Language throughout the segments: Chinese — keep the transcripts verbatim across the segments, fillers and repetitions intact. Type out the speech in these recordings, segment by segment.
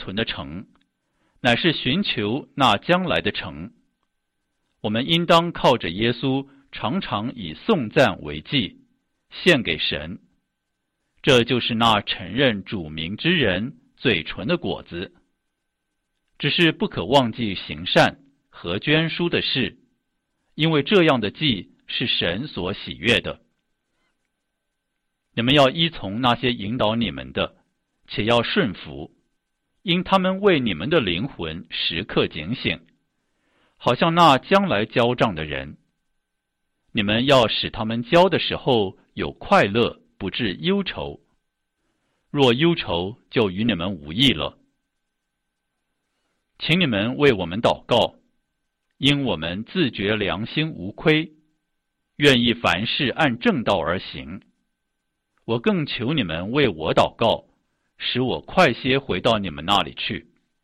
存的城，乃是寻求那将来的城。我们应当靠着耶稣，常常以颂赞为祭，献给神。这就是那承认主名之人嘴唇的果子。只是不可忘记行善和捐书的事，因为这样的祭是神所喜悦的。你们要依从那些引导你们的，且要顺服，因他们为你们的灵魂时刻警醒，好像那将来交账的人。你们要使他们交的时候有快乐，不致忧愁。若忧愁，就与你们无益了。请你们为我们祷告，因我们自觉良心无亏，愿意凡事按正道而行。我更求你们为我祷告，使我快些回到你们那里去。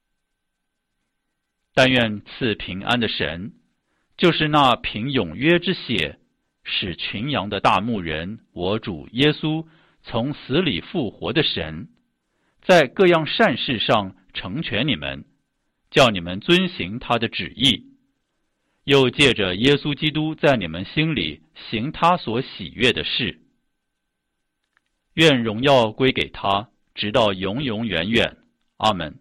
但愿赐平安的神，就是那凭永约之血使群羊的大牧人，我主耶稣从死里复活的神，在各样善事上成全你们，叫你们遵行他的旨意，又借着耶稣基督在你们心里行他所喜悦的事。愿荣耀归给他，直到永永远远。阿们。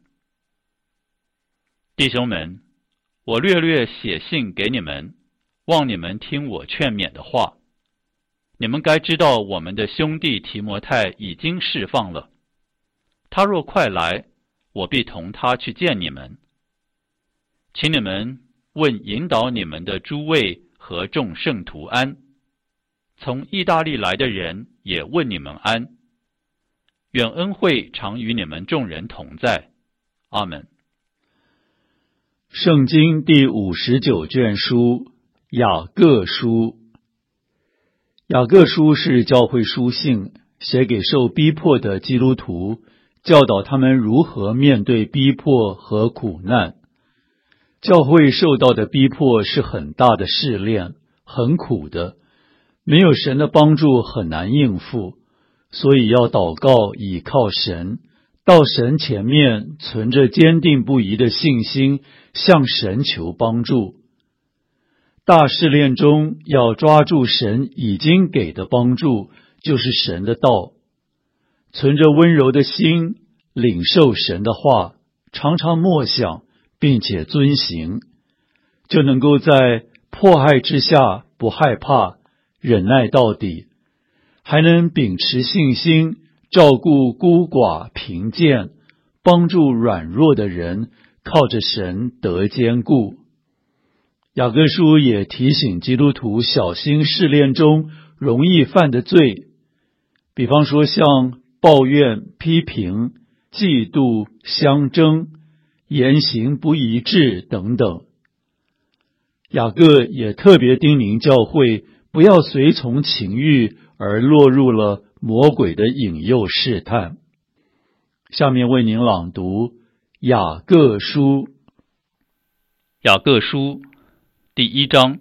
弟兄们，我略略写信给你们，望你们听我劝勉的话。你们该知道，我们的兄弟提摩太已经释放了。他若快来，我必同他去见你们。请你们问引导你们的诸位和众圣徒安。从意大利来的人也问你们安。愿恩惠常与你们众人同在。阿们。 圣经第五十九卷书，雅各书。雅各书是教会书信，写给受逼迫的基督徒，教导他们如何面对逼迫和苦难。教会受到的逼迫是很大的试炼，很苦的，没有神的帮助很难应付，所以要祷告，倚靠神，到神前面存着坚定不移的信心，向神求帮助。大试炼中要抓住神已经给的帮助，就是神的道，存着温柔的心，领受神的话，常常默想并且遵行，就能够在迫害之下不害怕，忍耐到底，还能秉持信心，照顾孤寡贫贱，帮助软弱的人，靠着神得坚固。雅各书也提醒基督徒小心试炼中容易犯的罪，比方说像抱怨、批评、嫉妒、相争、言行不一致等等。雅各也特别叮咛教会不要随从情欲而落入了魔鬼的引诱试探。下面为您朗读雅各书。 雅各书第一章。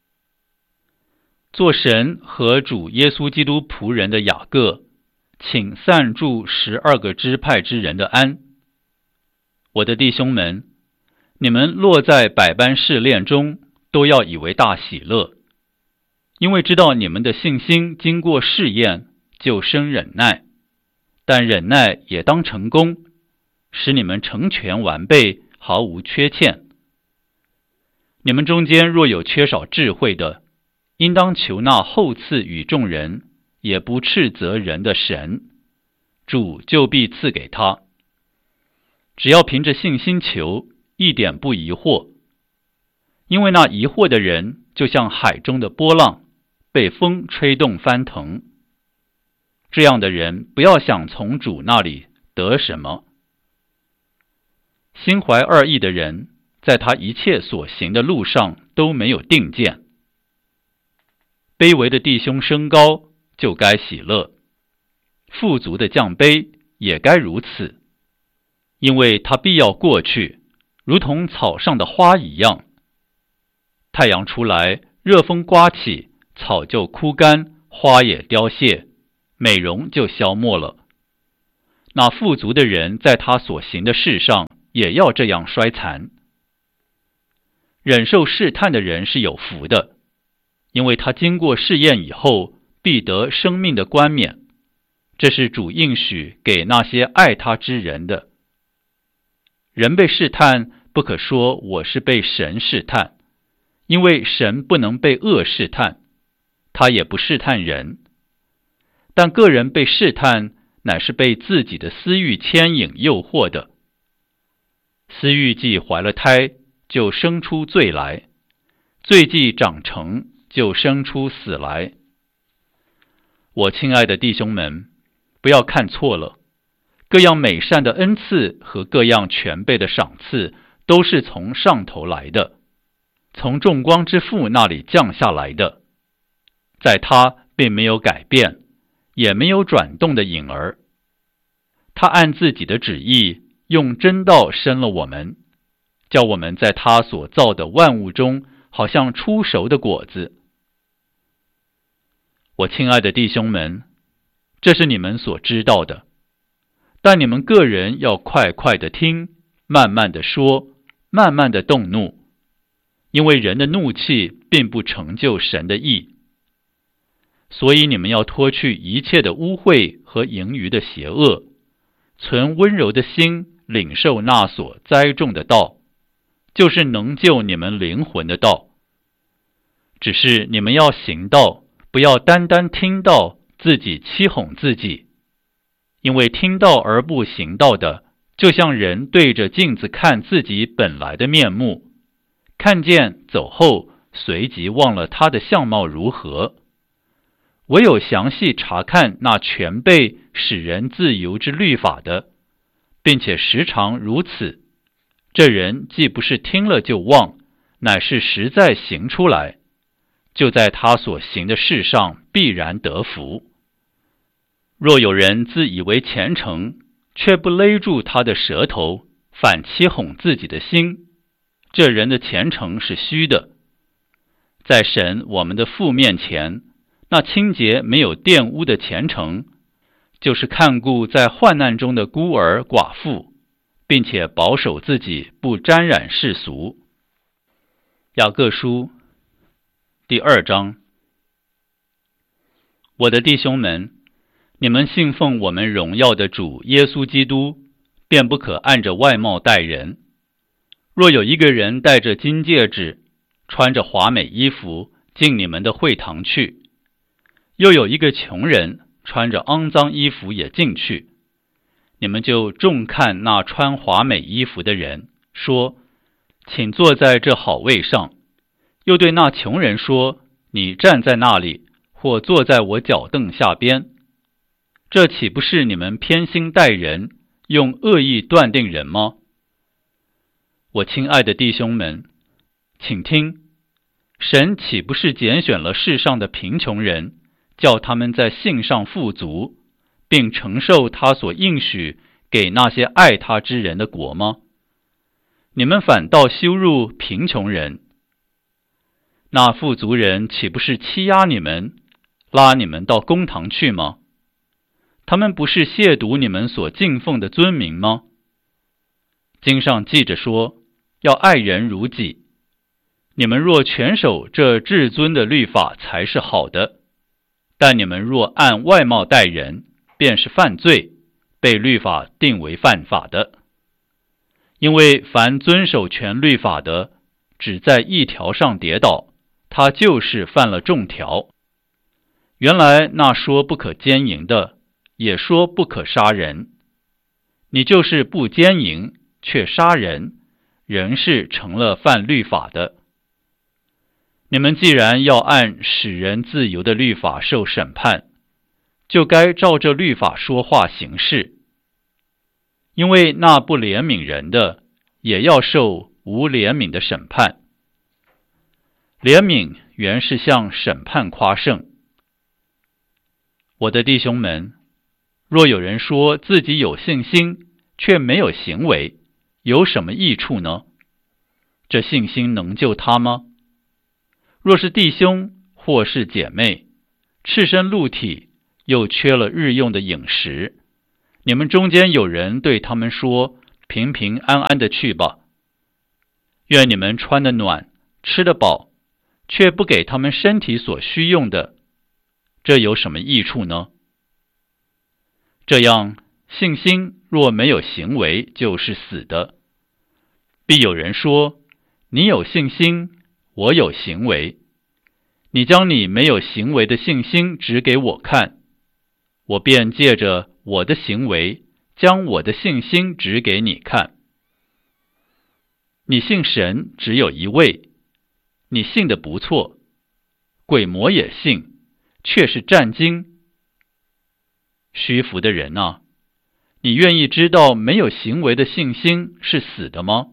做神和主耶稣基督仆人的雅各，请散祝十二个支派之人的安。我的弟兄们，你们落在百般试炼中，都要以为大喜乐，因为知道你们的信心经过试验，就生忍耐。但忍耐也当成功，使你们成全完备，毫无缺欠。你们中间若有缺少智慧的，应当求那厚赐与众人，也不斥责人的神，主就必赐给他。只要凭着信心求，一点不疑惑。因为那疑惑的人，就像海中的波浪，被风吹动翻腾。这样的人，不要想从主那里得什么。心怀二意的人，在他一切所行的路上都没有定见。卑微的弟兄升高，就该喜乐；富足的降卑，也该如此。因为他必要过去，如同草上的花一样。太阳出来，热风刮起，草就枯干，花也凋谢，美容就消没了。 那富足的人在他所行的事上也要这样衰残。忍受试探的人是有福的，因为他经过试验以后，必得生命的冠冕。这是主应许给那些爱他之人的。人被试探，不可说我是被神试探，因为神不能被恶试探，他也不试探人。但个人被试探，乃是被自己的私欲牵引诱惑的。私欲既怀了胎，就生出罪来；罪既长成，就生出死来。我亲爱的弟兄们，不要看错了，各样美善的恩赐和各样全备的赏赐，都是从上头来的，从众光之父那里降下来的。在他并没有改变，也没有转动的影儿。他按自己的旨意，用真道生了我们，叫我们在他所造的万物中，好像初熟的果子。我亲爱的弟兄们，这是你们所知道的，但你们个人要快快的听，慢慢的说，慢慢的动怒，因为人的怒气并不成就神的义。所以你们要脱去一切的污秽和盈余的邪恶，存温柔的心，领受那所栽种的道，就是能救你们灵魂的道。只是你们要行道，不要单单听道，自己欺哄自己。因为听道而不行道的，就像人对着镜子看自己本来的面目，看见走后，随即忘了他的相貌如何。唯有详细查看那全备使人自由之律法的，并且时常如此，这人既不是听了就忘，乃是实在行出来，就在他所行的事上必然得福。若有人自以为虔诚，却不勒住他的舌头，反欺哄自己的心，这人的虔诚是虚的。在神我们的父面前，那清洁没有玷污的虔诚，就是看顾在患难中的孤儿寡妇，并且保守自己不沾染世俗。雅各书第二章。我的弟兄们，你们信奉我们荣耀的主耶稣基督，便不可按着外貌待人。若有一个人戴着金戒指，穿着华美衣服进你们的会堂去，又有一个穷人穿着肮脏衣服也进去，你们就重看那穿华美衣服的人，说：请坐在这好位上。又对那穷人说：你站在那里，或坐在我脚凳下边。这岂不是你们偏心待人，用恶意断定人吗？我亲爱的弟兄们，请听，神岂不是拣选了世上的贫穷人，叫他们在信上富足，并承受他所应许给那些爱他之人的国吗？你们反倒羞辱贫穷人。那富足人岂不是欺压你们，拉你们到公堂去吗？他们不是亵渎你们所敬奉的尊名吗？经上记着说，要爱人如己。你们若全守这至尊的律法，才是好的。但你们若按外貌待人，便是犯罪，被律法定为犯法的。因为凡遵守全律法的，只在一条上跌倒，他就是犯了众条。原来那说不可奸淫的，也说不可杀人。你就是不奸淫，却杀人，仍是成了犯律法的。你们既然要按使人自由的律法受审判，就该照着律法说话行事。因为那不怜悯人的，也要受无怜悯的审判。怜悯原是向审判夸胜。我的弟兄们，若有人说自己有信心，却没有行为，有什么益处呢？这信心能救他吗？若是弟兄或是姐妹，赤身露体，又缺了日用的饮食， 你们中间有人对他们说，平平安安的去吧。愿你们穿得暖，吃得饱，却不给他们身体所需用的，这有什么益处呢？这样，信心若没有行为，就是死的。必有人说，你有信心，我有行为。你将你没有行为的信心指给我看，我便借着我的行为，将我的信心指给你看。你信神只有一位，你信得不错，鬼魔也信，却是战惊。虚浮的人啊，你愿意知道没有行为的信心是死的吗？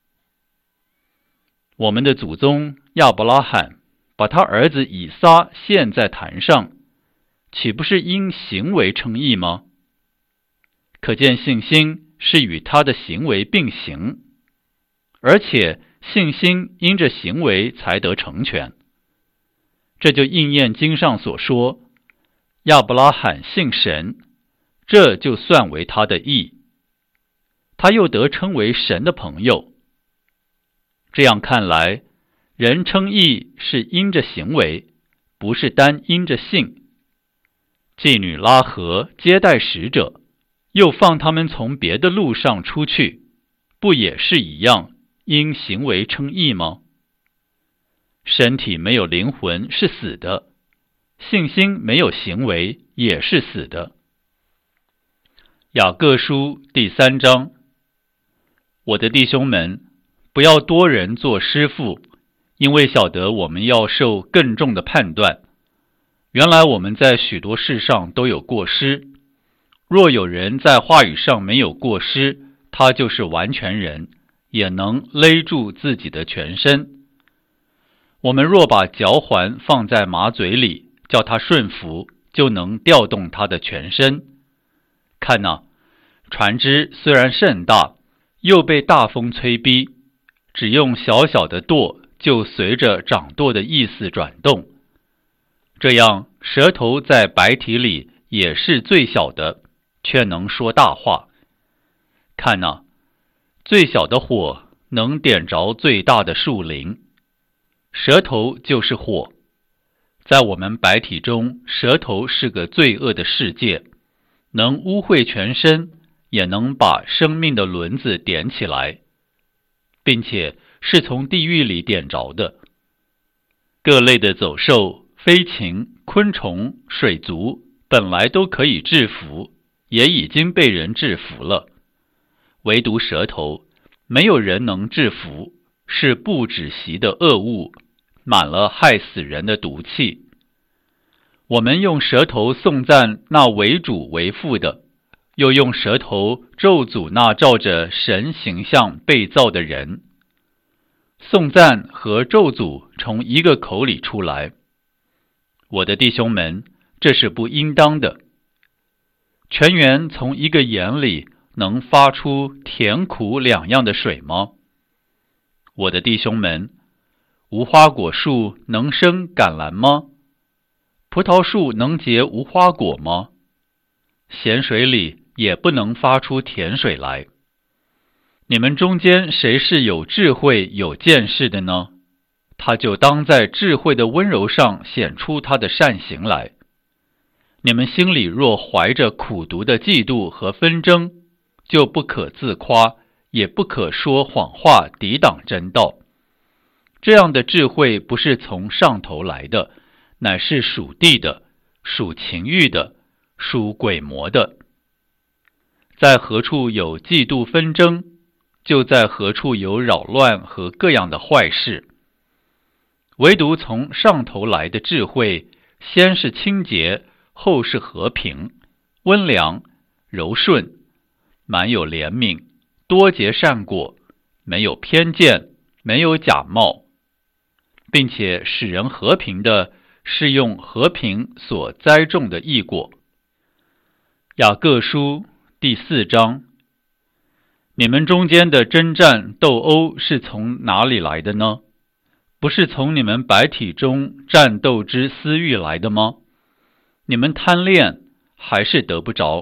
我们的祖宗亚伯拉罕把他儿子以撒献在坛上，岂不是因行为称义吗？可见信心是与他的行为并行，而且信心因着行为才得成全。这就应验经上所说，亚伯拉罕信神，这就算为他的义，他又得称为神的朋友。这样看来，人称义是因着行为，不是单因着信。妓女拉合接待使者，又放他们从别的路上出去，不也是一样，因行为称义吗？身体没有灵魂是死的，信心没有行为也是死的。雅各书第三章，我的弟兄们，不要多人做师傅，因为晓得我们要受更重的判断。原来我们在许多事上都有过失，若有人在话语上没有过失，他就是完全人，也能勒住自己的全身。我们若把嚼环放在马嘴里，叫它顺服，就能调动它的全身。看哪，船只虽然甚大，又被大风催逼，只用小小的舵，就随着掌舵的意思转动。这样，舌头在百体里也是最小的，却能说大话。看哪，最小的火能点着最大的树林。舌头就是火，在我们百体中，舌头是个罪恶的世界，能污秽全身，也能把生命的轮子点起来，并且是从地狱里点着的。各类的走兽、飞禽、昆虫、水族本来都可以制服，也已经被人制服了，唯独舌头，没有人能制服，是不止息的恶物，满了害死人的毒气。我们用舌头颂赞那为主为父的，又用舌头咒诅那照着神形象被造的人。颂赞和咒诅从一个口里出来，我的弟兄们，这是不应当的。泉源从一个眼里能发出甜苦两样的水吗？我的弟兄们，无花果树能生橄榄吗？葡萄树能结无花果吗？咸水里也不能发出甜水来。你们中间谁是有智慧有见识的呢？他就当在智慧的温柔上显出他的善行来。你们心里若怀着苦毒的嫉妒和纷争，就不可自夸，也不可说谎话抵挡真道。这样的智慧不是从上头来的，乃是属地的，属情欲的，属鬼魔的。在何处有嫉妒纷争，就在何处有扰乱和各样的坏事。唯独从上头来的智慧，先是清洁，后是和平，温良，柔顺，满有怜悯，多结善果，没有偏见，没有假冒，并且使人和平的是用和平所栽种的义果。雅各书第四章，你们中间的征战斗殴是从哪里来的呢？不是从你们百体中战斗之私欲来的吗？你们贪恋还是得不着，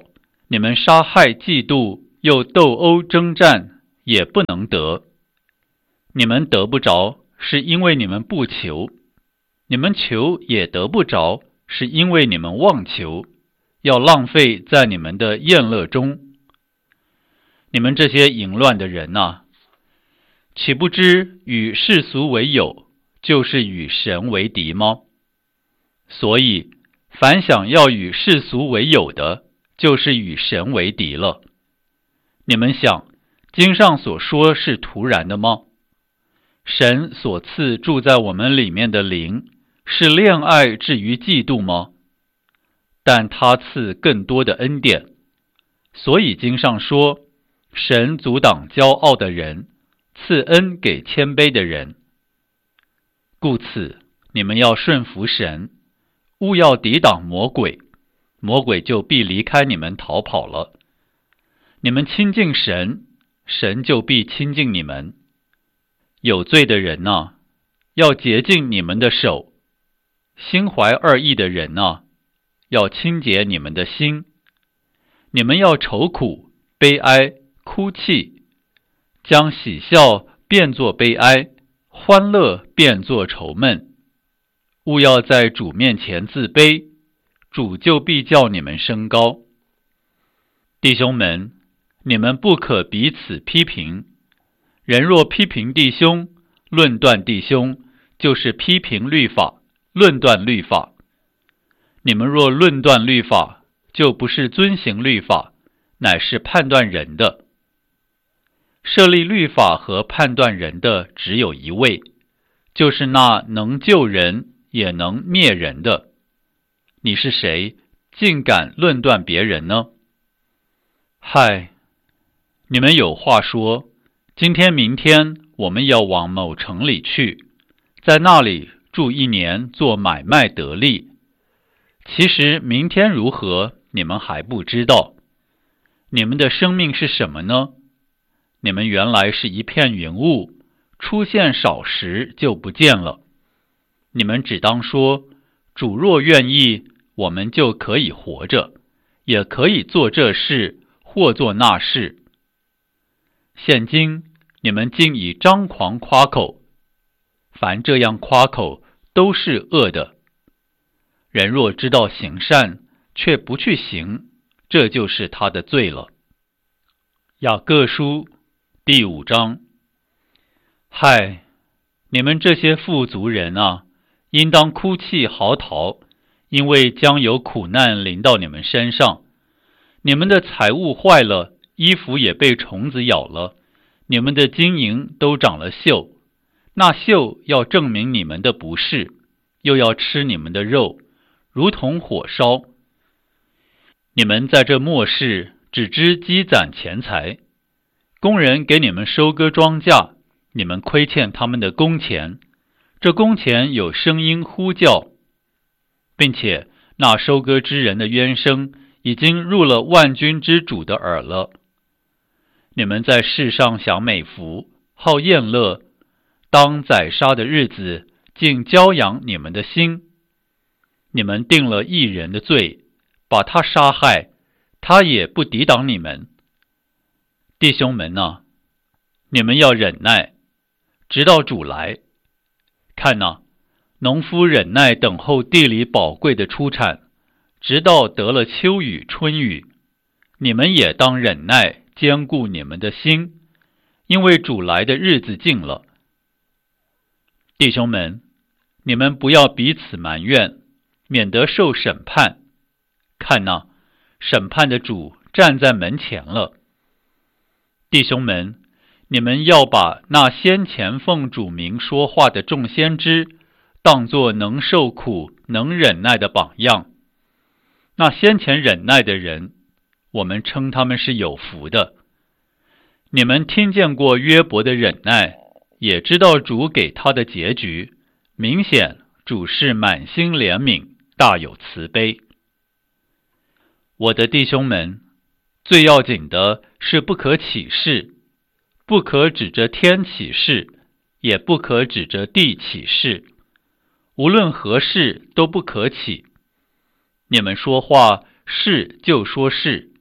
你们杀害嫉妒，又斗殴征战，也不能得。你们得不着，是因为你们不求；你们求也得不着，是因为你们妄求，要浪费在你们的宴乐中。你们这些淫乱的人啊，岂不知与世俗为友，就是与神为敌吗？所以，凡想要与世俗为友的，就是与神为敌了。你们想，经上所说是徒然的吗？神所赐住在我们里面的灵，是恋爱至于嫉妒吗？但他赐更多的恩典。所以经上说，神阻挡骄傲的人，赐恩给谦卑的人。故此，你们要顺服神，勿要抵挡魔鬼，魔鬼就必离开你们逃跑了。你们亲近神，神就必亲近你们。有罪的人啊，要洁净你们的手；心怀二意的人啊，要清洁你们的心。你们要愁苦、悲哀、哭泣，将喜笑变作悲哀，欢乐变作愁闷。勿要在主面前自卑，主就必叫你们升高。弟兄们，你们不可彼此批评。人若批评弟兄，论断弟兄，就是批评律法，论断律法。你们若论断律法，就不是遵行律法，乃是判断人的。设立律法和判断人的只有一位，就是那能救人也能灭人的。你是谁，竟敢论断别人呢？嗨，你们有话说，今天明天我们要往某城里去，在那里住一年，做买卖得利。其实明天如何，你们还不知道。你们的生命是什么呢？你们原来是一片云雾，出现少时就不见了。你们只当说，主若愿意，我们就可以活着，也可以做这事，或做那事。现今你们竟以张狂夸口，凡这样夸口，都是恶的。人若知道行善，却不去行，这就是他的罪了。雅各书第五章。嗨，你们这些富足人啊，应当哭泣嚎啕，因为将有苦难临到你们身上。你们的财物坏了，衣服也被虫子咬了，你们的金银都长了锈，那锈要证明你们的不是，又要吃你们的肉，如同火烧。你们在这末世只知积攒钱财，工人给你们收割庄稼，你们亏欠他们的工钱，这工钱有声音呼叫，并且那收割之人的冤声已经入了万军之主的耳了。你们在世上享美福，好宴乐，当宰杀的日子，竟骄养你们的心。你们定了一人的罪，把他杀害，他也不抵挡你们。弟兄们啊，你们要忍耐，直到主来。看哪，农夫忍耐等候地里宝贵的出产，直到得了秋雨春雨。你们也当忍耐，坚固你们的心，因为主来的日子近了。弟兄们，你们不要彼此埋怨，免得受审判。看哪，审判的主站在门前了。弟兄们，你们要把那先前奉主名说话的众先知，当作能受苦、能忍耐的榜样。那先前忍耐的人，我们称他们是有福的。你们听见过约伯的忍耐，也知道主给他的结局，明显主是满心怜悯，大有慈悲。我的弟兄们，最要紧的是不可起誓，不可指着天起誓，也不可指着地起誓，无论何事都不可起。你们说话是就说是，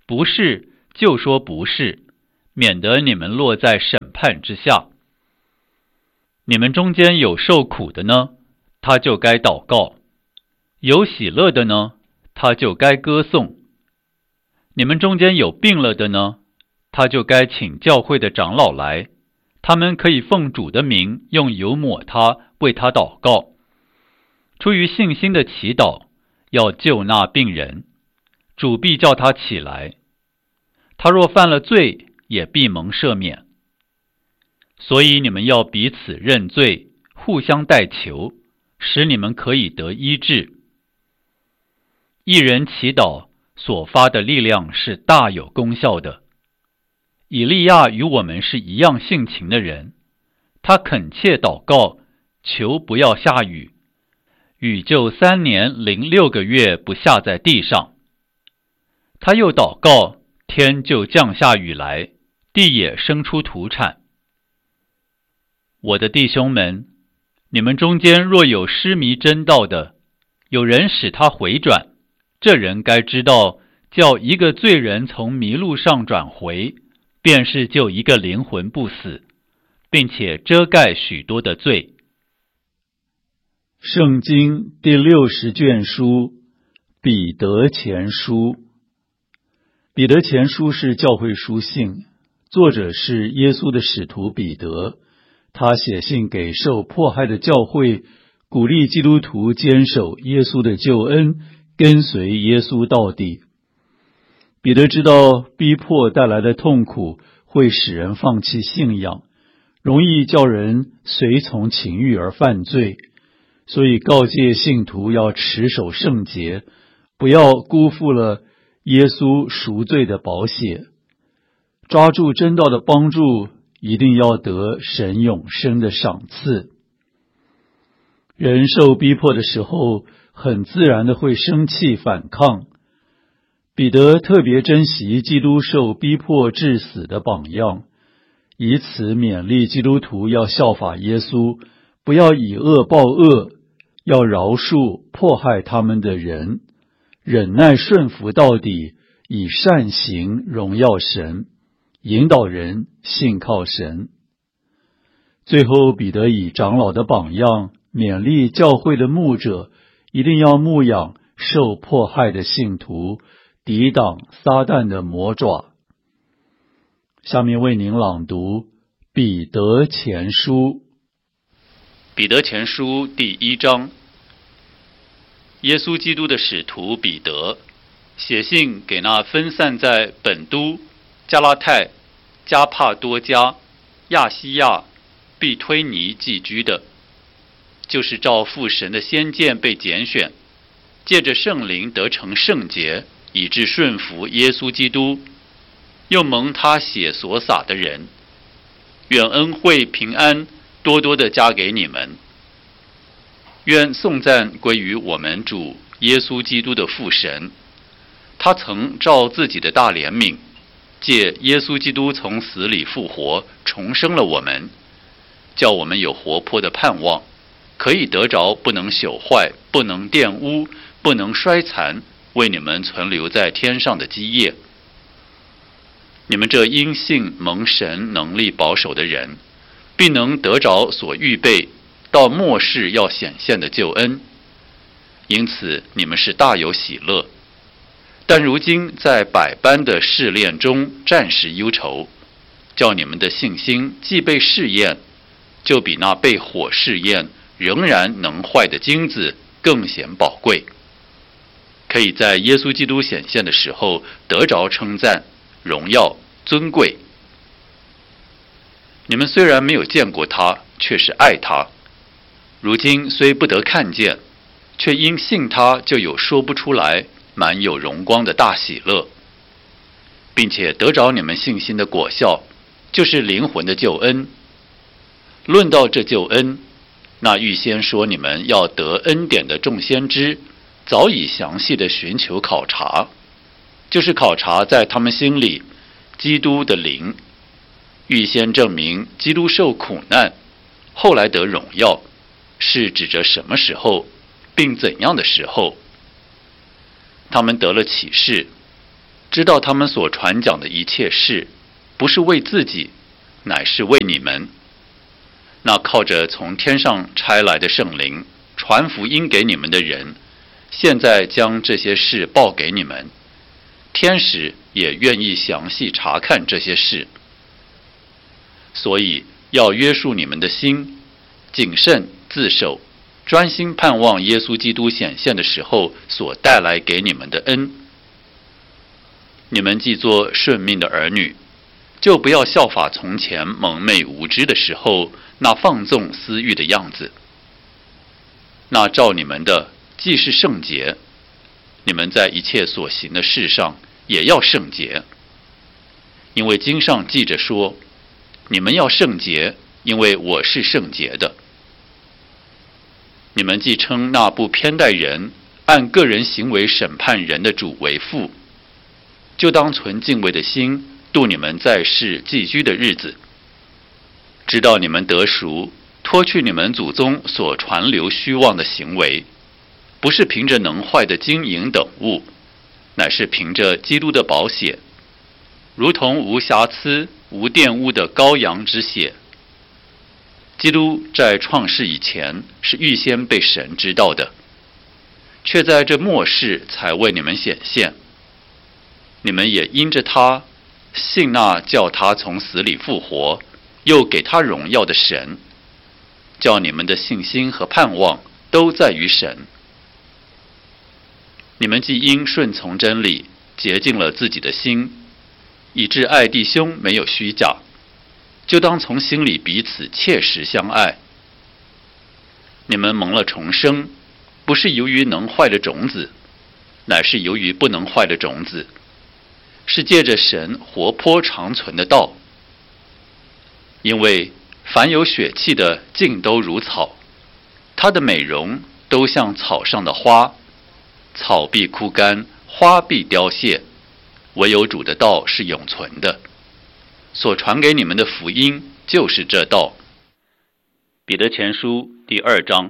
不是就说不是，免得你们落在审判之下。你们中间有受苦的呢，他就该祷告；有喜乐的呢，他就该歌颂。你们中间有病了的呢，他就该请教会的长老来，他们可以奉主的名用油抹他，为他祷告。出于信心的祈祷，要救那病人，主必叫他起来。他若犯了罪，也必蒙赦免。所以你们要彼此认罪，互相代求，使你们可以得医治。一人祈祷所发的力量是大有功效的。以利亚与我们是一样性情的人，他恳切祷告，求不要下雨，雨就三年零六个月不下在地上。他又祷告，天就降下雨来，地也生出土产。我的弟兄们，你们中间若有失迷真道的，有人使他回转，这人该知道，叫一个罪人从迷路上转回，便是救一个灵魂不死，并且遮盖许多的罪。 圣经第六十卷书，彼得前书。彼得前书是教会书信，作者是耶稣的使徒彼得。他写信给受迫害的教会，鼓励基督徒坚守耶稣的救恩，跟随耶稣到底。彼得知道逼迫带来的痛苦会使人放弃信仰，容易叫人随从情欲而犯罪，所以告诫信徒要持守圣洁，不要辜负了耶稣赎罪的宝血。抓住真道的帮助，一定要得神永生的赏赐。人受逼迫的时候，很自然的会生气反抗。彼得特别珍惜基督受逼迫致死的榜样，以此勉励基督徒要效法耶稣，不要以恶报恶，要饶恕迫害他们的人，忍耐顺服到底，以善行荣耀神，引导人信靠神。最后，彼得以长老的榜样勉励教会的牧者，一定要牧养受迫害的信徒，抵挡撒旦的魔爪。下面为您朗读彼得前书。 彼得前书第一章。耶稣基督的使徒彼得写信给那分散在本都、加拉太、加帕多家、亚西亚、庇推尼寄居的，就是照父神的先见被拣选，借着圣灵得成圣洁，以致顺服耶稣基督，又蒙他血所洒的人。愿恩惠平安多多的加给你们。愿颂赞归于我们主耶稣基督的父神，他曾照自己的大怜悯，借耶稣基督从死里复活，重生了我们，叫我们有活泼的盼望，可以得着不能朽坏、不能玷污、不能衰残，为你们存留在天上的基业。你们这因信蒙神能力保守的人，必能得着所预备到末世要显现的救恩，因此你们是大有喜乐。但如今在百般的试炼中暂时忧愁，叫你们的信心既被试验，就比那被火试验仍然能坏的金子更显宝贵，可以在耶稣基督显现的时候得着称赞、荣耀、尊贵。你们虽然没有见过他，却是爱他；如今虽不得看见，却因信他就有说不出来满有荣光的大喜乐，并且得着你们信心的果效，就是灵魂的救恩。论到这救恩，那预先说你们要得恩典的众先知，早已详细的寻求考察，就是考察在他们心里基督的灵，预先证明基督受苦难，后来得荣耀，是指着什么时候，并怎样的时候。他们得了启示， 知道他们所传讲的一切事，不是为自己，乃是为你们。那靠着从天上差来的圣灵传福音给你们的人，现在将这些事报给你们，天使也愿意详细查看这些事。所以要约束你们的心，谨慎自守，专心盼望耶稣基督显现的时候所带来给你们的恩。你们既做顺命的儿女，就不要效法从前蒙昧无知的时候那放纵私欲的样子。那照你们的既是圣洁，你们在一切所行的事上也要圣洁。因为经上记着说，你们要圣洁，因为我是圣洁的。你们既称那不偏待人，按个人行为审判人的主为父，就当存敬畏的心度你们在世寄居的日子，直到你们得赎，脱去你们祖宗所传流虚妄的行为，不是凭着能坏的金银等物，乃是凭着基督的宝血，如同无瑕疵无玷污的羔羊之血。基督在创世以前是预先被神知道的，却在这末世才为你们显现。你们也因着他信那叫他从死里复活，又给他荣耀的神，叫你们的信心和盼望都在于神。你们既因顺从真理洁净了自己的心，以致爱弟兄没有虚假，就当从心里彼此切实相爱。你们蒙了重生，不是由于能坏的种子，乃是由于不能坏的种子，是借着神活泼长存的道。因为凡有血气的尽都如草，它的美容都像草上的花，草必枯干，花必凋谢，唯有主的道是永存的。所传给你们的福音就是这道。彼得前书第二章。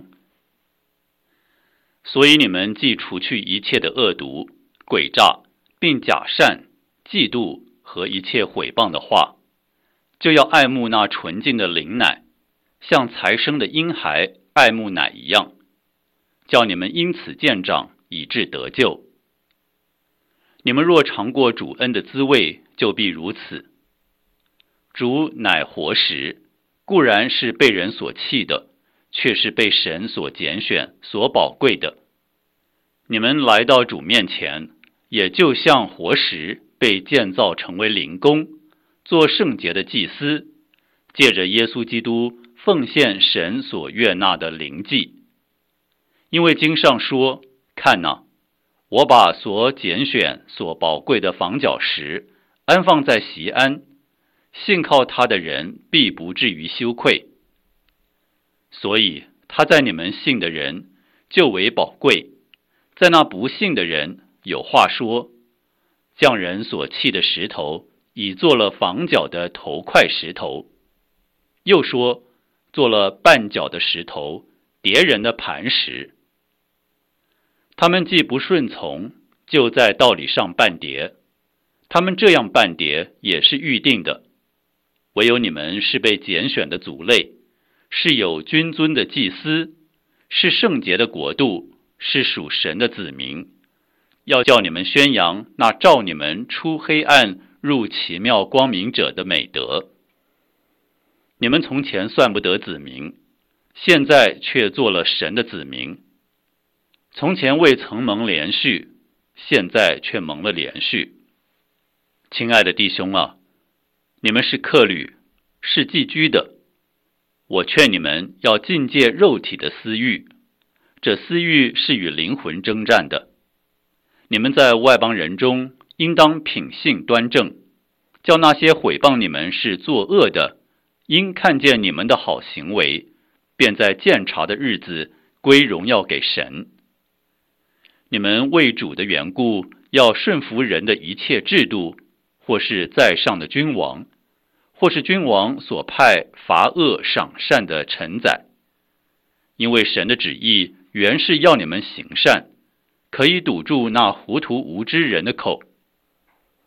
所以你们既除去一切的恶毒、诡诈，并假善、嫉妒和一切毁谤的话，就要爱慕那纯净的灵奶，像才生的婴孩爱慕奶一样，叫你们因此渐长，以致得救。你们若尝过主恩的滋味，就必如此。主乃活石，固然是被人所弃的，却是被神所拣选、所宝贵的。你们来到主面前，也就像活石被建造成为灵宫，做圣洁的祭司，借着耶稣基督奉献神所悦纳的灵祭。因为经上说，看哪，我把所拣选、所宝贵的房角石安放在锡安，信靠他的人必不至于羞愧。所以他在你们信的人就为宝贵，在那不信的人有话说，匠人所弃的石头已做了房角的头块石头，又说做了绊脚的石头，跌人的磐石。他们既不顺从，就在道理上绊跌，他们这样绊跌也是预定的。唯有你们是被拣选的族类，是有君尊的祭司，是圣洁的国度，是属神的子民，要叫你们宣扬那召你们出黑暗入奇妙光明者的美德。你们从前算不得子民，现在却做了神的子民。从前未曾蒙连续，现在却蒙了连续。亲爱的弟兄啊，你们是客旅，是寄居的。我劝你们要禁戒肉体的私欲，这私欲是与灵魂征战的。你们在外邦人中应当品性端正，叫那些毁谤你们是作恶的，因看见你们的好行为，便在鉴察的日子归荣耀给神。你们为主的缘故，要顺服人的一切制度，或是在上的君王，或是君王所派罚恶赏善的臣宰。因为神的旨意原是要你们行善，可以堵住那糊涂无知人的口。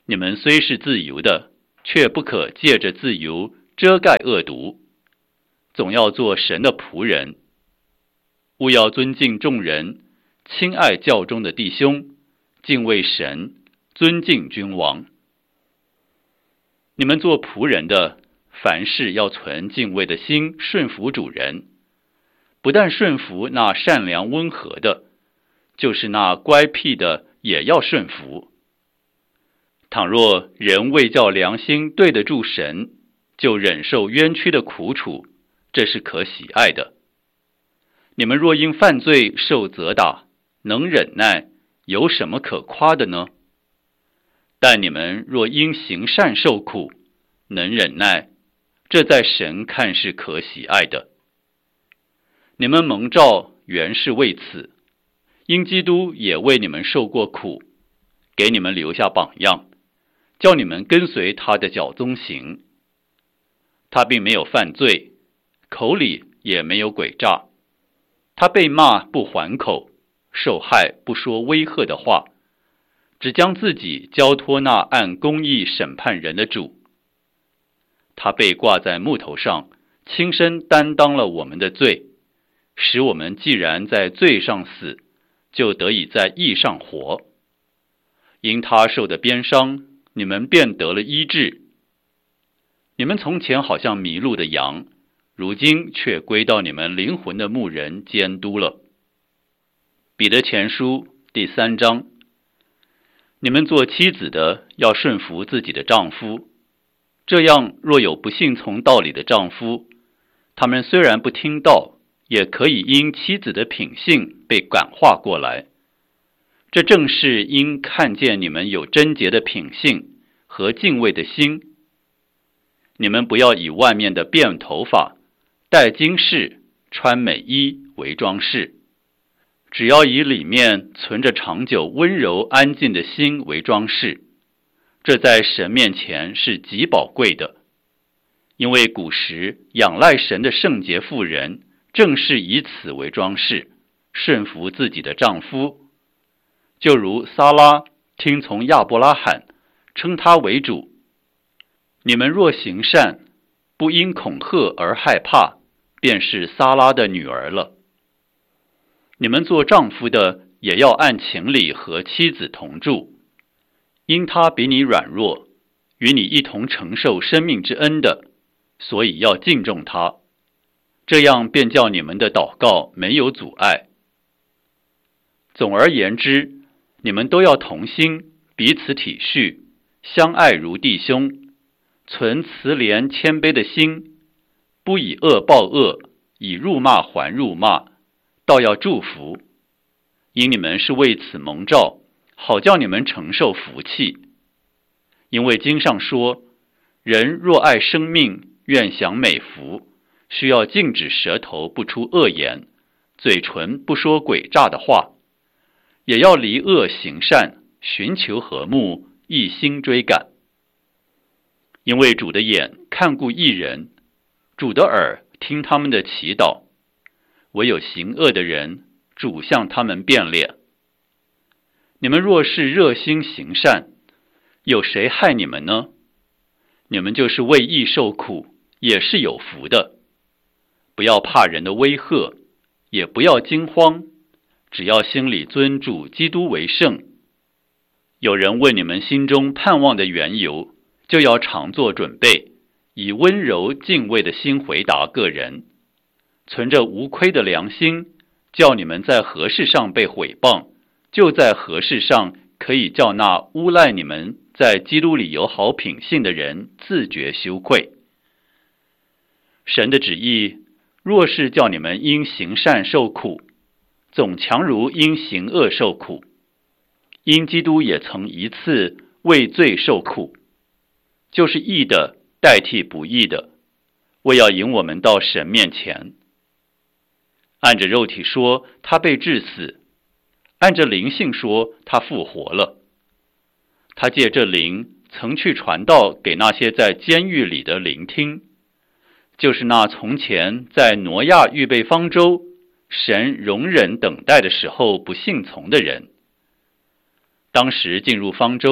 你们虽是自由的，却不可借着自由遮盖恶毒，总要做神的仆人。务要尊敬众人，亲爱教中的弟兄，敬畏神，尊敬君王。你们做仆人的，凡事要存敬畏的心，顺服主人，不但顺服那善良温和的，就是那乖僻的也要顺服。倘若人为叫良心对得住神，就忍受冤屈的苦楚，这是可喜爱的。你们若因犯罪受责打，能忍耐，有什么可夸的呢？但你们若因行善受苦，能忍耐，这在神看是可喜爱的。你们蒙召原是为此，因基督也为你们受过苦，给你们留下榜样，叫你们跟随他的脚踪行。他并没有犯罪，口里也没有诡诈，他被骂不还口，受害不说威吓的话，只将自己交托那按公义审判人的主。他被挂在木头上，亲身担当了我们的罪，使我们既然在罪上死，就得以在义上活。因他受的鞭伤，你们便得了医治。你们从前好像迷路的羊，如今却归到你们灵魂的牧人监督了。彼得前书第三章，你们做妻子的要顺服自己的丈夫，这样若有不信从道理的丈夫，他们虽然不听道，也可以因妻子的品性被感化过来。这正是因看见你们有贞洁的品性和敬畏的心。你们不要以外面的辫头发、戴金饰、穿美衣为装饰，只要以里面存着长久温柔安静的心为装饰，这在神面前是极宝贵的。因为古时仰赖神的圣洁妇人，正是以此为装饰，顺服自己的丈夫。就如撒拉听从亚伯拉罕，称他为主。你们若行善，不因恐吓而害怕，便是撒拉的女儿了。你们做丈夫的，也要按情理和妻子同住，因他比你软弱，与你一同承受生命之恩的，所以要敬重他，这样便叫你们的祷告没有阻碍。总而言之，你们都要同心，彼此体恤，相爱如弟兄，存慈怜谦卑的心，不以恶报恶，以辱骂还辱骂，倒要祝福。因你们是为此蒙召，好叫你们承受福气。因为经上说，人若爱生命，愿享美福，需要禁止舌头不出恶言，嘴唇不说诡诈的话，也要离恶行善，寻求和睦，一心追赶。因为主的眼看顾义人，主的耳听他们的祈祷，唯有行恶的人，主向他们变脸。你们若是热心行善，有谁害你们呢？你们就是为义受苦，也是有福的。不要怕人的威吓，也不要惊慌，只要心里尊主基督为圣。有人问你们心中盼望的缘由，就要常做准备，以温柔敬畏的心回答个人，存着无亏的良心，叫你们在何事上被毁谤，就在何事上可以叫那诬赖你们在基督里有好品性的人自觉羞愧。神的旨意若是叫你们因行善受苦，总强如因行恶受苦。因基督也曾一次为罪受苦，就是义的代替不义的，为要引我们到神面前。按着肉体说，他被治死；按着灵性说，他复活了。他借这灵曾去传道给那些在监狱里的聆听，就是那从前在挪亚预备方舟，神容忍等待的时候不信从的人。当时进入方舟，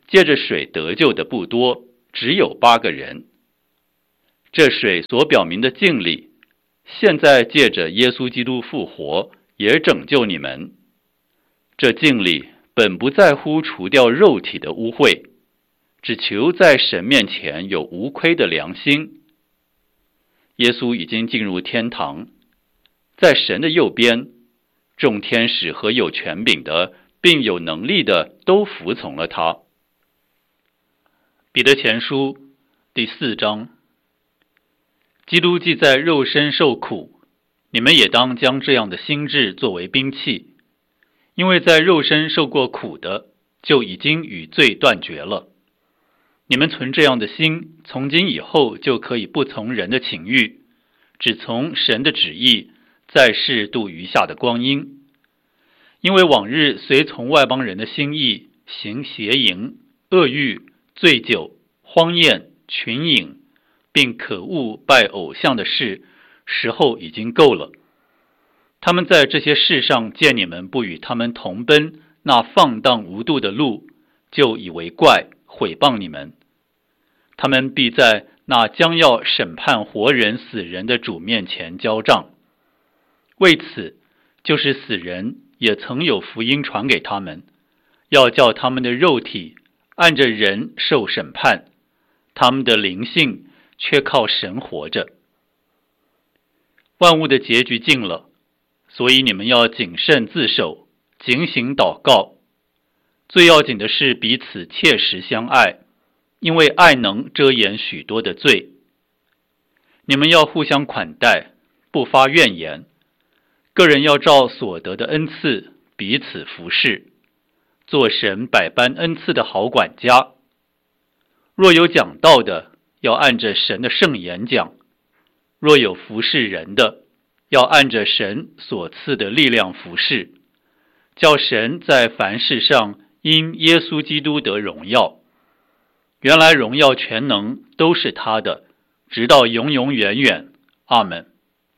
借着水得救的不多，只有八个人。这水所表明的敬礼，现在借着耶稣基督复活，也拯救你们。这敬礼本不在乎除掉肉体的污秽，只求在神面前有无亏的良心。耶稣已经进入天堂，在神的右边，众天使和有权柄的并有能力的都服从了他。彼得前书第四章。基督既在肉身受苦，你们也当将这样的心志作为兵器，因为在肉身受过苦的，就已经与罪断绝了。你们存这样的心，从今以后就可以不从人的情欲，只从神的旨意，在世度余下的光阴。因为往日随从外邦人的心意，行邪淫、恶欲、醉酒、荒宴、群饮，并可恶拜偶像的事，时候已经够了。他们在这些事上见你们不与他们同奔那放荡无度的路，就以为怪，毁谤你们。他们必在那将要审判活人死人的主面前交账。为此，就是死人也曾有福音传给他们，要叫他们的肉体按着人受审判，他们的灵性却靠神活着。万物的结局近了，所以你们要谨慎自守，警醒祷告。最要紧的是彼此切实相爱，因为爱能遮掩许多的罪。你们要互相款待，不发怨言。个人要照所得的恩赐彼此服侍，做神百般恩赐的好管家。若有讲道的，要按着神的圣言讲；若有服侍人的，要按着神所赐的力量服侍，叫神在凡事上因耶稣基督得荣耀。原来荣耀全能都是他的，直到永永远远。阿们。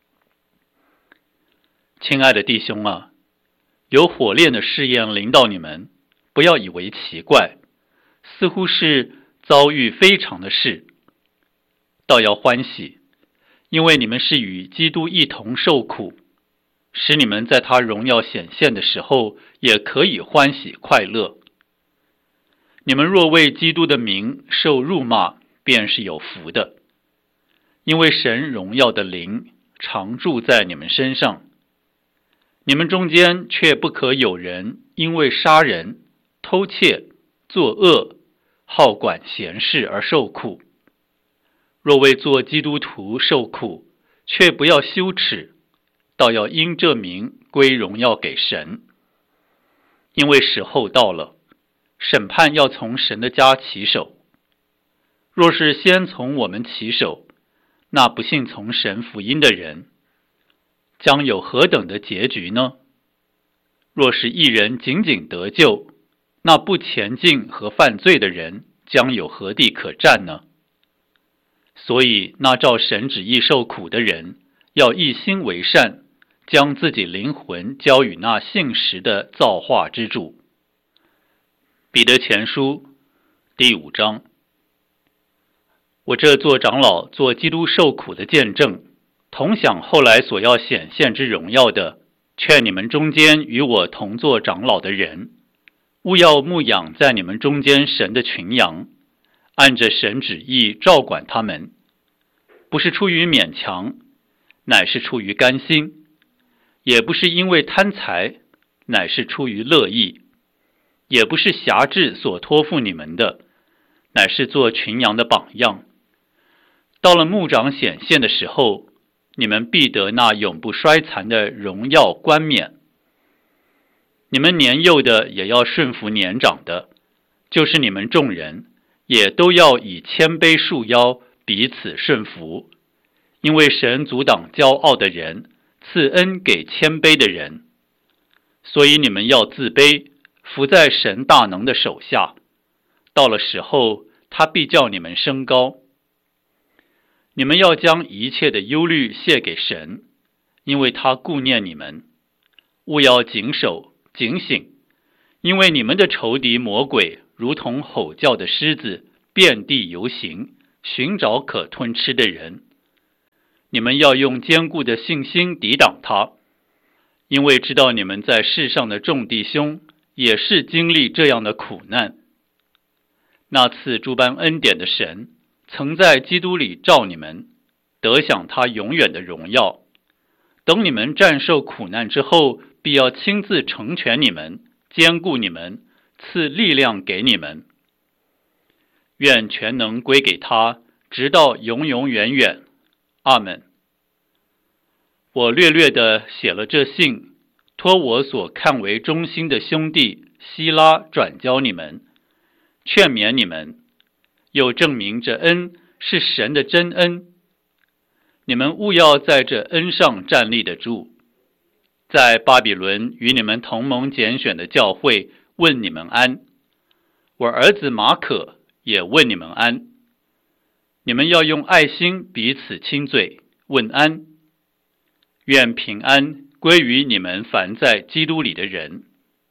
亲爱的弟兄啊，有火炼的试验临到你们，不要以为奇怪，似乎是遭遇非常的事，倒要欢喜，因为你们是与基督一同受苦，使你们在他荣耀显现的时候，也可以欢喜快乐。你们若为基督的名受辱骂，便是有福的，因为神荣耀的灵常住在你们身上。你们中间却不可有人因为杀人、偷窃、作恶、好管闲事而受苦。若为做基督徒受苦，却不要羞耻，倒要因这名归荣耀给神。因为时候到了，审判要从神的家起手。若是先从我们起手，那不信从神福音的人将有何等的结局呢？若是一人仅仅得救，那不前进和犯罪的人将有何地可站呢？所以那照神旨意受苦的人，要一心为善，将自己灵魂交与那信实的造化之主。彼得前书第五章。我这做长老，做基督受苦的见证，同享后来所要显现之荣耀的，劝你们中间与我同作长老的人，务要牧养在你们中间神的群羊，按着神旨意照管他们，不是出于勉强，乃是出于甘心；也不是因为贪财，乃是出于乐意；也不是辖制所托付你们的，乃是做群羊的榜样。到了牧长显现的时候，你们必得那永不衰残的荣耀冠冕。你们年幼的也要顺服年长的，就是你们众人也都要以谦卑束腰，彼此顺服。因为神阻挡骄傲的人，赐恩给谦卑的人。所以你们要自卑，服在神大能的手下。到了时候，他必叫你们升高。你们要将一切的忧虑卸给神，因为他顾念你们。务要谨守警醒，因为你们的仇敌魔鬼如同吼叫的狮子，遍地游行，寻找可吞吃的人。你们要用坚固的信心抵挡他，因为知道你们在世上的众弟兄也是经历这样的苦难。那赐诸般恩典的神，曾在基督里召你们，得享他永远的荣耀。等你们战胜苦难之后，必要亲自成全你们，坚固你们，赐力量给你们。愿全能归给他，直到永永远远。阿们。我略略地写了这信，托我所看为忠心的兄弟希拉转交你们，劝勉你们，又证明这恩是神的真恩。你们务要在这恩上站立得住。在巴比伦与你们同盟拣选的教会问你们安，我儿子马可也问你们安。你们要用爱心彼此亲嘴，问安。愿平安归于你们凡在基督里的人。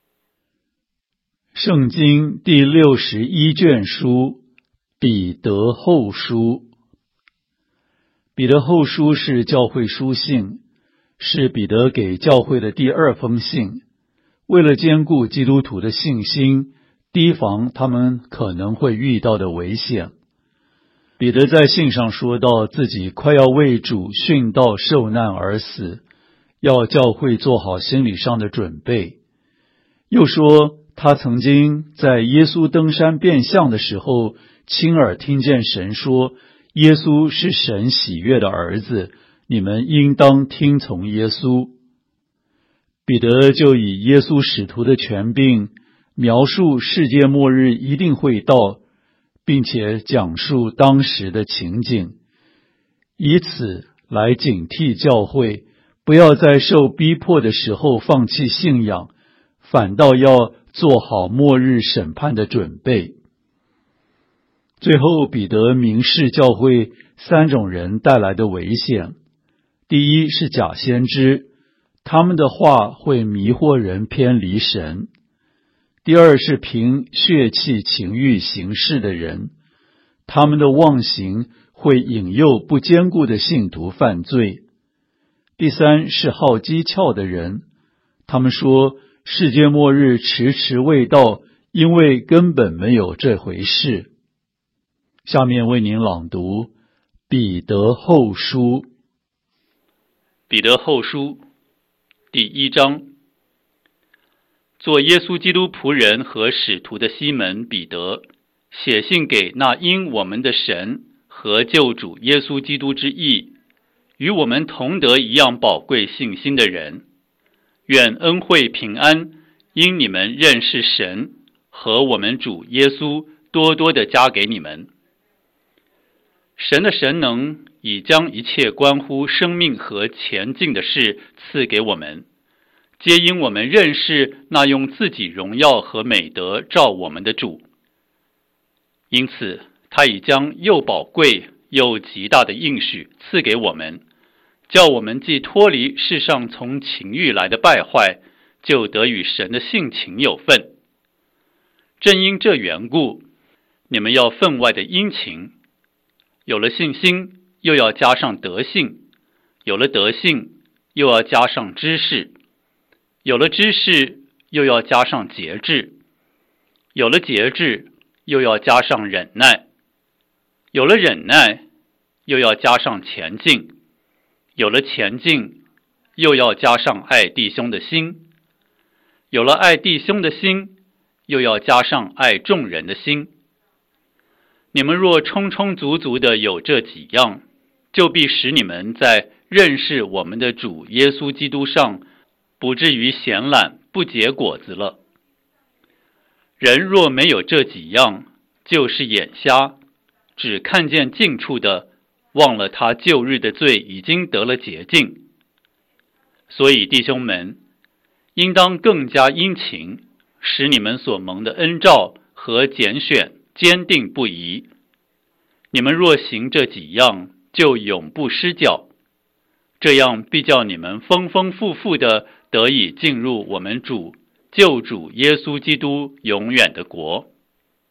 圣经第六十一卷书，彼得后书。彼得后书是教会书信，是彼得给教会的第二封信。为了兼顾基督徒的信心，提防他们可能会遇到的危险，彼得在信上说到自己快要为主殉道受难而死，要教会做好心理上的准备。又说他曾经在耶稣登山变相的时候，亲耳听见神说，耶稣是神喜悦的儿子，你们应当听从耶稣。彼得就以耶稣使徒的权柄，描述世界末日一定会到，并且讲述当时的情景，以此来警惕教会，不要在受逼迫的时候放弃信仰，反倒要做好末日审判的准备。最后，彼得明示教会三种人带来的危险。第一是假先知，他们的话会迷惑人偏离神。第二是凭血气情欲行事的人，他们的妄行会引诱不坚固的信徒犯罪。第三是好讥诮的人，他们说世界末日迟迟未到，因为根本没有这回事。下面为您朗读彼得后书。 彼得后书第一章。做耶稣基督仆人和使徒的西门彼得，写信给那因我们的神和救主耶稣基督之义，与我们同得一样宝贵信心的人，愿恩惠平安因你们认识神和我们主耶稣多多的加给你们。神的神能已将一切关乎生命和前进的事赐给我们，皆因我们认识那用自己荣耀和美德照我们的主。因此他已将又宝贵又极大的应许赐给我们，叫我们既脱离世上从情欲来的败坏，就得与神的性情有份。正因这缘故，你们要分外的殷勤。有了信心，又要加上德性；有了德性，又要加上知识；有了知识，又要加上节制；有了节制，又要加上忍耐；有了忍耐，又要加上前进；有了前进，又要加上爱弟兄的心；有了爱弟兄的心，又要加上爱众人的心。你们若充充足足的有这几样，就必使你们在认识我们的主耶稣基督上，不至于闲懒不结果子了。人若没有这几样，就是眼瞎，只看见近处的，忘了他旧日的罪已经得了洁净。所以弟兄们，应当更加殷勤，使你们所蒙的恩召和拣选坚定不移。你们若行这几样，就永不失脚，这样必叫你们丰丰富富的得以进入我们主救主耶稣基督永远的国。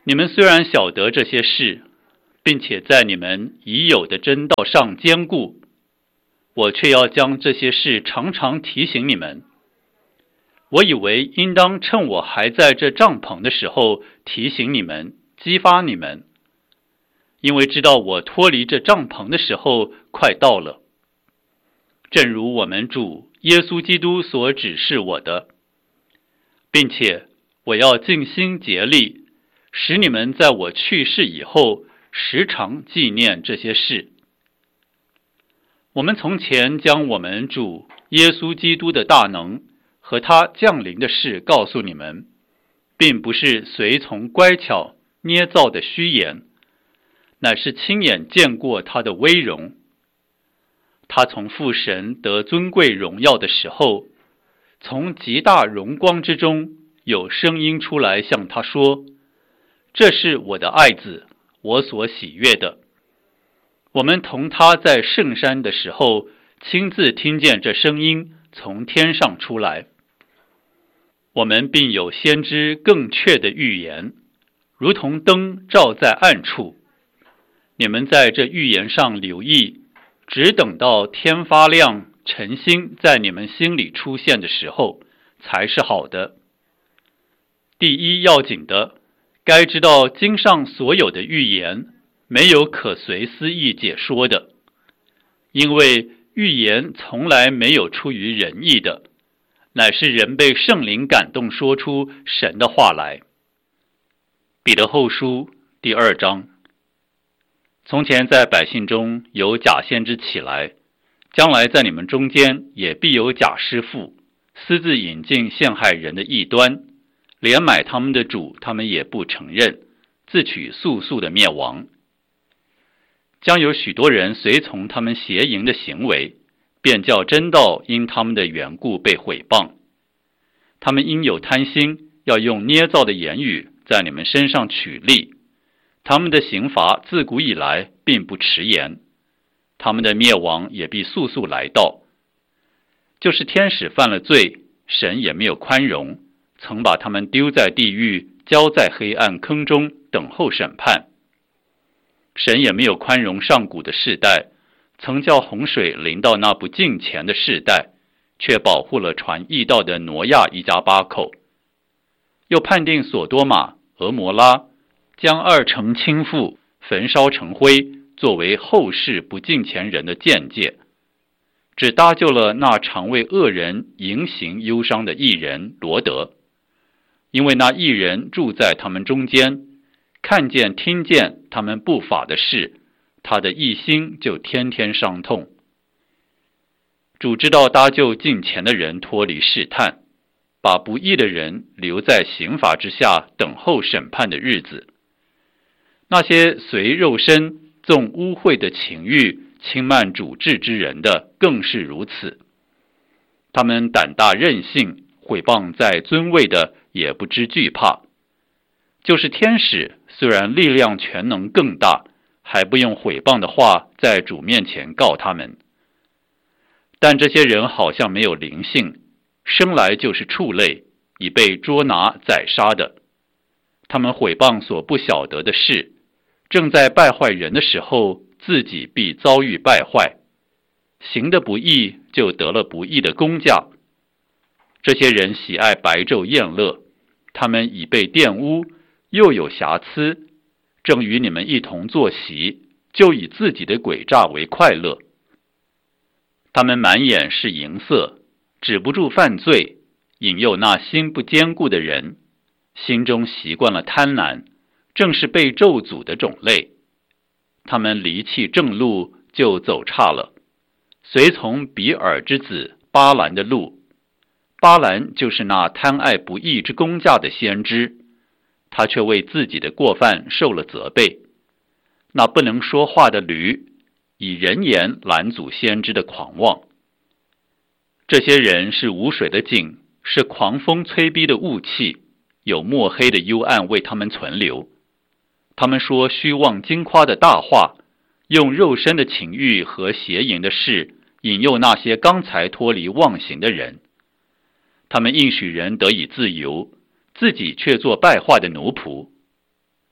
你们虽然晓得这些事，并且在你们已有的真道上坚固，我却要将这些事常常提醒你们。我以为应当趁我还在这帐篷的时候提醒你们，激发你们，因为知道我脱离这帐篷的时候快到了。正如我们主耶稣基督所指示我的，并且我要尽心竭力，使你们在我去世以后时常纪念这些事。我们从前将我们主耶稣基督的大能和他降临的事告诉你们，并不是随从乖巧捏造的虚言，乃是亲眼见过他的威荣。他从父神得尊贵荣耀的时候，从极大荣光之中有声音出来向他说，这是我的爱子，我所喜悦的。我们同他在圣山的时候，亲自听见这声音从天上出来。我们并有先知更确的预言，如同灯照在暗处。你们在这预言上留意，只等到天发亮，晨星在你们心里出现的时候，才是好的。第一要紧的，该知道经上所有的预言，没有可随私意解说的，因为预言从来没有出于人意的，乃是人被圣灵感动说出神的话来。彼得后书第二章。从前在百姓中有假先知起来，将来在你们中间也必有假师傅，私自引进陷害人的异端，连买他们的主他们也不承认，自取速速的灭亡。将有许多人随从他们邪淫的行为，便叫真道因他们的缘故被毁谤。他们因有贪心，要用捏造的言语在你们身上取利。他们的刑罚自古以来并不迟延，他们的灭亡也必速速来到。就是天使犯了罪，神也没有宽容，曾把他们丢在地狱，交在黑暗坑中，等候审判。神也没有宽容上古的世代，曾叫洪水临到那不敬虔的世代，却保护了传义道的挪亚一家八口。又判定索多玛、俄摩拉，将二城倾覆，焚烧成灰，作为后世不敬虔人的鉴戒，只搭救了那常为恶人迎行忧伤的义人罗德，因为那义人住在他们中间，看见听见他们不法的事，他的一心就天天伤痛。主知道搭救敬虔的人脱离试探，把不义的人留在刑罚之下，等候审判的日子。那些随肉身纵污秽的情欲轻慢主治之人的更是如此。他们胆大任性，毁谤在尊位的也不知惧怕。就是天使虽然力量全能更大，还不用毁谤的话在主面前告他们。但这些人好像没有灵性，生来就是畜类，已被捉拿宰杀的。他们毁谤所不晓得的事，正在败坏人的时候，自己必遭遇败坏。行的不义，就得了不义的工价。这些人喜爱白昼宴乐，他们已被玷污，又有瑕疵，正与你们一同坐席，就以自己的诡诈为快乐。他们满眼是淫色，止不住犯罪，引诱那心不坚固的人，心中习惯了贪婪，正是被咒诅的种类。他们离弃正路，就走岔了，随从比尔之子巴兰的路。巴兰就是那贪爱不义之工价的先知，他却为自己的过犯受了责备。那不能说话的驴，以人言拦阻先知的狂妄。这些人是无水的井，是狂风催逼的雾气，有墨黑的幽暗为他们存留。他们说虚妄惊夸的大话，用肉身的情欲和邪淫的事引诱那些刚才脱离妄行的人。他们应许人得以自由，自己却做败坏的奴仆。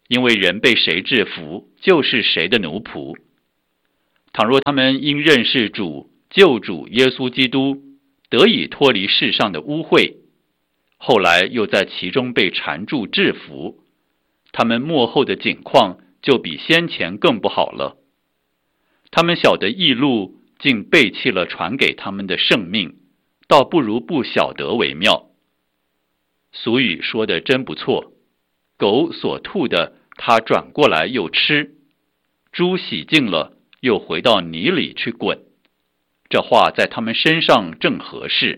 因为人被谁制服，就是谁的奴仆。倘若他们因认识主救主耶稣基督，得以脱离世上的污秽，后来又在其中被缠住制服，他们末后的景况就比先前更不好了。他们晓得义路，竟背弃了传给他们的圣命，倒不如不晓得为妙。俗语说的真不错，狗所吐的，它转过来又吃；猪洗净了，又回到泥里去滚。这话在他们身上正合适。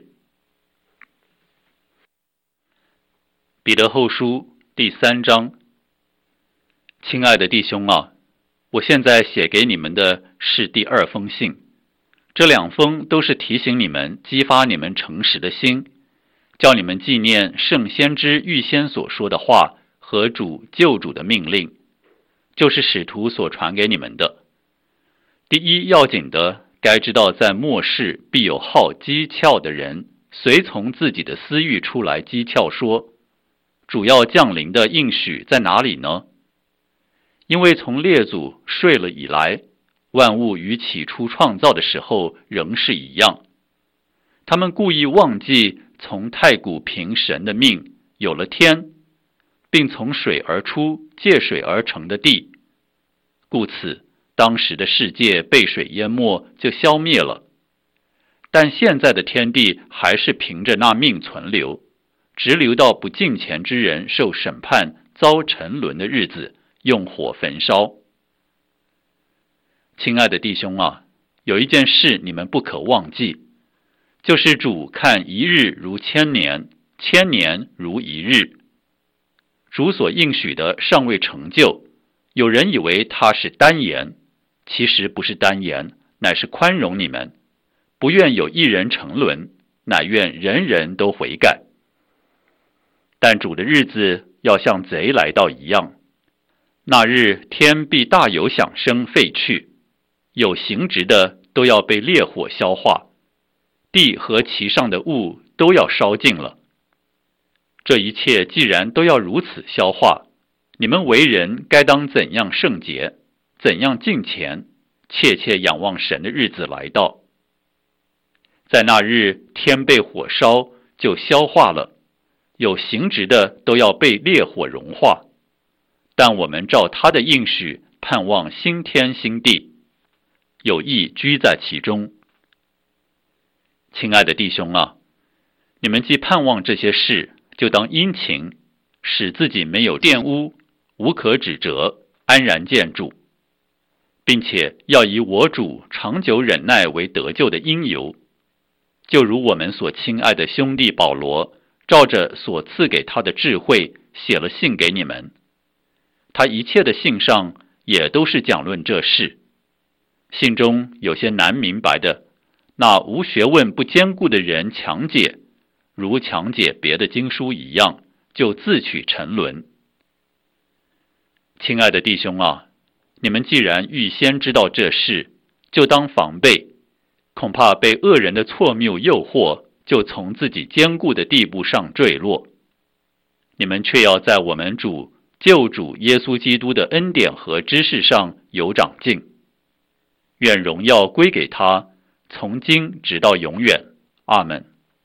彼得后书第三章。亲爱的弟兄啊，我现在写给你们的是第二封信，这两封都是提醒你们，激发你们诚实的心，叫你们纪念圣先知预先所说的话和主救主的命令，就是使徒所传给你们的。第一要紧的，该知道在末世必有好讥诮的人，随从自己的私欲出来讥诮说，主要降临的应许在哪里呢？因为从列祖睡了以来，万物与起初创造的时候仍是一样。他们故意忘记从太古凭神的命有了天，并从水而出借水而成的地，故此当时的世界被水淹没，就消灭了。但现在的天地还是凭着那命存留，直留到不敬虔之人受审判遭沉沦的日子，用火焚烧。亲爱的弟兄啊，有一件事你们不可忘记，就是主看一日如千年，千年如一日。主所应许的尚未成就，有人以为他是单言，其实不是单言，乃是宽容你们，不愿有一人沉沦，乃愿人人都悔改。但主的日子要像贼来到一样，那日天必大有响声废去，有形质的都要被烈火消化，地和其上的物都要烧尽了。这一切既然都要如此消化，你们为人该当怎样圣洁，怎样敬虔，切切仰望神的日子来到。在那日天被火烧，就消化了，有形质的都要被烈火融化。但我们照他的应许，盼望新天新地，有义居在其中。亲爱的弟兄啊，你们既盼望这些事，就当殷勤，使自己没有玷污，无可指责，安然见主，并且要以我主长久忍耐为得救的因由。就如我们所亲爱的兄弟保罗，照着所赐给他的智慧，写了信给你们。他一切的信上也都是讲论这事。信中有些难明白的，那无学问不坚固的人强解，如强解别的经书一样，就自取沉沦。亲爱的弟兄啊，你们既然预先知道这事，就当防备，恐怕被恶人的错谬诱惑，就从自己坚固的地步上坠落。你们却要在我们主救主耶稣基督的恩典和知识上有长进。愿荣耀归给他，从今直到永远。阿们。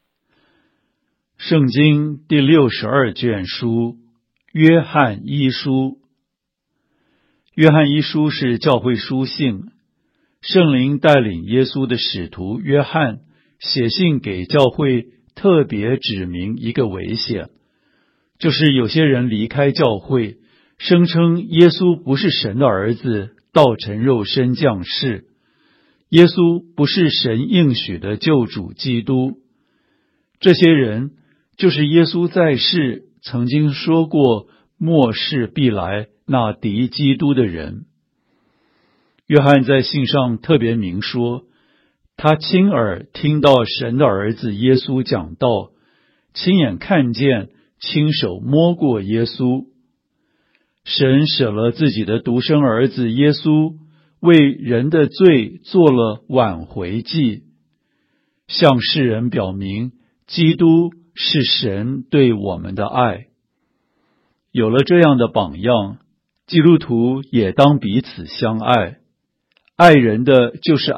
圣经第六十二卷书，约翰一书。约翰一书是教会书信，圣灵带领耶稣的使徒约翰写信给教会，特别指明一个危险，就是有些人离开教会，声称耶稣不是神的儿子，道成肉身降世，耶稣不是神应许的救主基督。这些人就是耶稣在世曾经说过末世必来那敌基督的人。约翰在信上特别明说，他亲耳听到神的儿子耶稣讲道，亲眼看见，亲手摸过耶稣。神舍了自己的独生儿子耶稣，为人的罪做了挽回祭，向世人表明基督是神对我们的爱。有了这样的榜样， 基督徒也当彼此相爱，爱人的就是